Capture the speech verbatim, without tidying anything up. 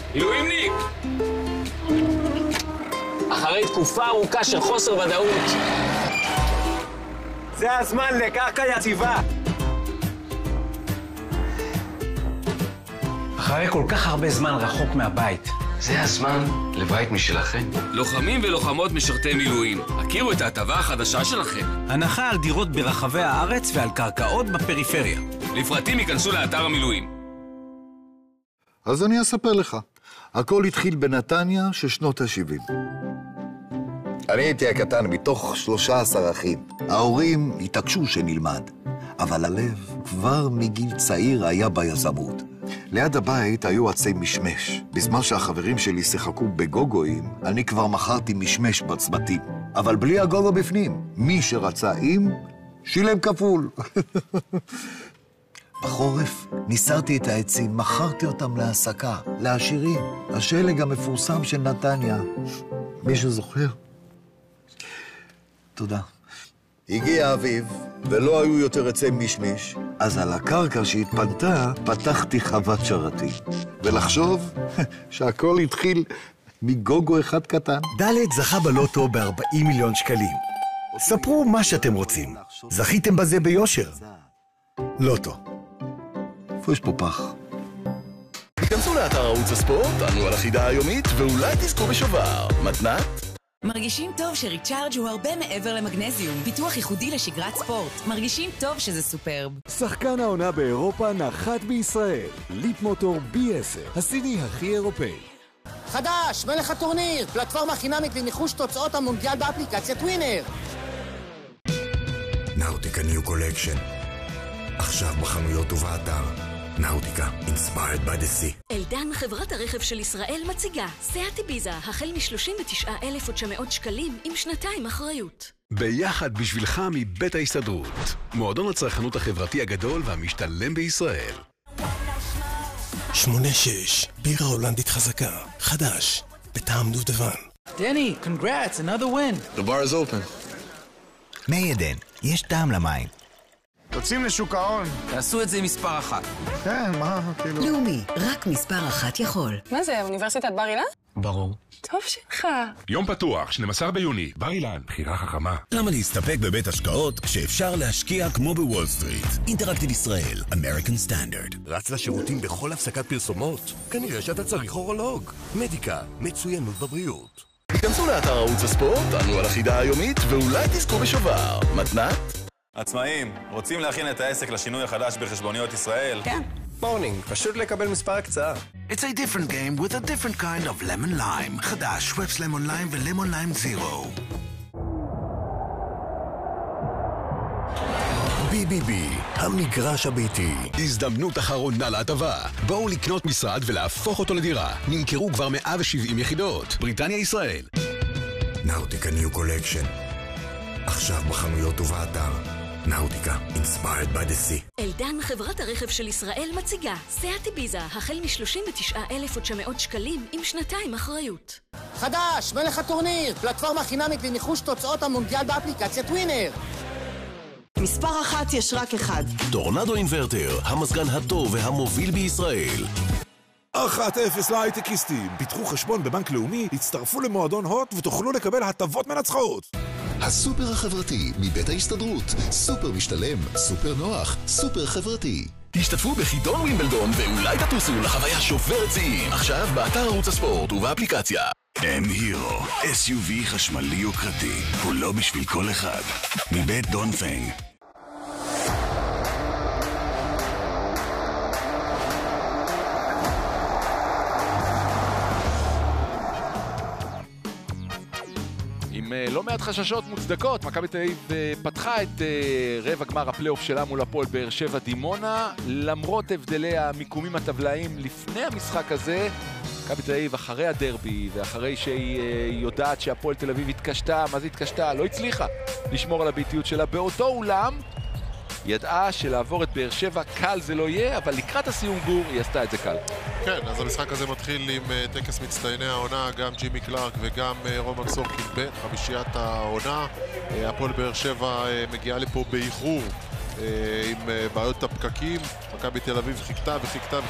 מילואימניק! אחרי תקופה ארוכה של חוסר ודאות. זה הזמן לקרקע יציבה. אחרי כל כך הרבה זמן רחוק מהבית. זה הזמן לבית משלכם. לוחמים ולוחמות משרתי מילואים, הכירו את ההטבה החדשה שלכם. הנחה על דירות ברחבי הארץ ועל קרקעות בפריפריה. לפרטים ייכנסו לאתר המילואים. אז אני אספר לך. הכל התחיל בנתניה של שנות ה-שבעים. אני הייתי הקטן מתוך שלושה עשר אחים. ההורים התעקשו שנלמד, אבל הלב כבר מגיל צעיר היה ביזמות. ליד הבית היו עצי משמש. בזמן שהחברים שלי שיחקו בגוגויים, אני כבר מכרתי משמש בצמתים. אבל בלי הגוגו בפנים. מי שרצה עם, שילם כפול. בחורף ניסרתי את העצים, מכרתי אותם להעסקה, לעשירים. השלג המפורסם של נתניה. מישהו זוכר? תודה. הגיע האביב, ולא היו יותר עצי משמש, אז על הקרקע שהתפנתה, פתחתי חוות שרתים. ולחשוב שהכל התחיל מגוגו אחד קטן. ד' זכה בלוטו ב-ארבעים מיליון שקלים. ספרו מה שאתם רוצים. זכיתם בזה ביושר. לוטו. איפה יש פה פח? כנסו לאתר ערוץ הספורט, ענו על החידה היומית, ואולי תזכו בשובר. מתנת? מרגישים טוב שריצ'ארג' הוא הרבה מעבר למגנזיום. פיתוח ייחודי לשגרת ספורט. מרגישים טוב שזה סופרב. שחקן העונה באירופה נחת בישראל. ליפ מוטור בי עשר, הסיני הכי אירופאי. חדש, מלך הטורניר, פלטפורמה חינמית לניחוש תוצאות המונדיאל באפליקציית ווינר. נאוטיקה ניו קולקשן. עכשיו בחנויות ובאתר. נאוטיקה, inspired by the sea. אלדן, חברת הרכב של ישראל, מציגה סיאט איביזה, החל מ-שלושים ותשעה אלף ותשע מאות שקלים עם שנתיים אחריות. ביחד בשבילך מבית ההסתדרות. מועדון הצרכנות החברתי הגדול והמשתלם בישראל. שמונה שש, בירה הולנדית חזקה, חדש, בטעם דובדבן. דני, congrats, another win. The bar is open. מי עדן, יש טעם למים. יוצאים לשוק ההון. תעשו את זה עם מספר אחת. כן, מה, כאילו... לאומי, רק מספר אחת יכול. מה זה, אוניברסיטת בר אילן? ברור. טוב שלך. יום פתוח, שנים עשר ביוני, בר אילן, בחירה חכמה. למה להסתפק בבית השקעות כשאפשר להשקיע כמו בוול סטריט? אינטראקטיב ישראל, American Standard. רץ לשירותים בכל הפסקת פרסומות? כנראה שאתה צריך אורולוג. מדיקה, מצוינות בבריאות. כנסו לאתר ערוץ הספורט, ענו על החידה היומית, ואולי תזכו בשובר. מתנת? עצמאים, רוצים להכין את העסק לשינוי החדש בחשבוניות ישראל? כן. מורנינג, פשוט לקבל מספר הקצאה. It's a different game with a different kind of lemon lime. חדש, שוואפס למון ליים ולמון ליים זירו. בי בי בי, המגרש הביתי. הזדמנות אחרונה להטבה. בואו לקנות משרד ולהפוך אותו לדירה. נמכרו כבר מאה ושבעים יחידות. בריטניה ישראל. נאוטיקה ניו קולקשן. עכשיו בחנויות ובאתר. נאוטיקה, inspired by the sea. אלדן, חברת הרכב של ישראל, מציגה סיאט איביזה, החל מ-שלושים ותשעה אלף ותשע מאות שקלים עם שנתיים אחריות. חדש, מלך הטורניר, פלטפורמה חינמית לניחוש תוצאות המונדיאל באפליקציית ווינר. מספר אחת יש רק אחד. טורנדו אינברטר, המזגן הטוב והמוביל בישראל. אחת אפס להייטקיסטים. פיתחו חשבון בבנק לאומי, הצטרפו למועדון הוט ותוכלו לקבל הטבות מנצחות. הסופר החברתי מבית ההסתדרות. סופר משתלם, סופר נוח, סופר חברתי. תשתתפו בחידון ווימבלדון ואולי תטוסו לחוויה שוברת שיאים. עכשיו באתר ערוץ הספורט ובאפליקציה. M-Hero, אס יו וי חשמלי יוקרתי. הוא לא בשביל כל אחד. מבית דונפנג. עם לא מעט חששות מוצדקות, מכבי תל אביב פתחה את רבע גמר הפלייאוף שלה מול הפועל באר שבע דימונה, למרות הבדלי המיקומים הטבלאיים לפני המשחק הזה. מכבי תל אביב אחרי הדרבי ואחרי שהיא יודעת שהפועל תל אביב התקשתה, מה זה התקשתה? לא הצליחה לשמור על הביתיות שלה באותו אולם. ידעה שלעבור את באר שבע קל זה לא יהיה, אבל לקראת הסיום גור היא עשתה את זה קל. כן, אז המשחק הזה מתחיל עם טקס מצטייני העונה, גם ג'ימי קלארק וגם רומן סורקין בחמישיית העונה. הפועל באר שבע מגיעה לפה באיחור עם בעיות הפקקים. מכבי תל אביב חיכתה וחיכתה